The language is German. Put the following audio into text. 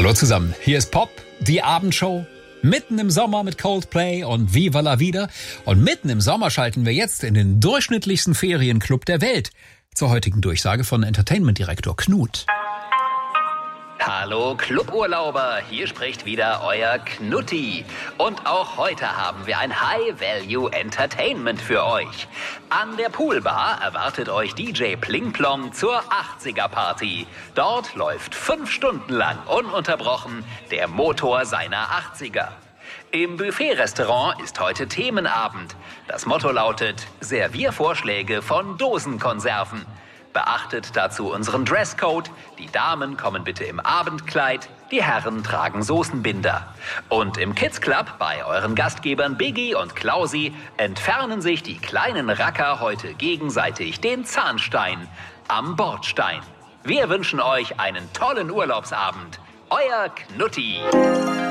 Hallo zusammen, hier ist Pop, die Abendshow. Mitten im Sommer mit Coldplay und Viva la Vida. Und mitten im Sommer schalten wir jetzt in den durchschnittlichsten Ferienclub der Welt. Zur heutigen Durchsage von Entertainment-Direktor Knut. Hallo Cluburlauber, hier spricht wieder euer Knutti. Und auch heute haben wir ein High-Value-Entertainment für euch. An der Poolbar erwartet euch DJ Plingplong zur 80er-Party. Dort läuft 5 Stunden lang ununterbrochen der Motor seiner 80er. Im Buffet-Restaurant ist heute Themenabend. Das Motto lautet Serviervorschläge von Dosenkonserven. Beachtet dazu unseren Dresscode. Die Damen kommen bitte im Abendkleid, die Herren tragen Soßenbinder. Und im Kids Club bei euren Gastgebern Biggie und Klausi entfernen sich die kleinen Racker heute gegenseitig den Zahnstein am Bordstein. Wir wünschen euch einen tollen Urlaubsabend. Euer Knutti.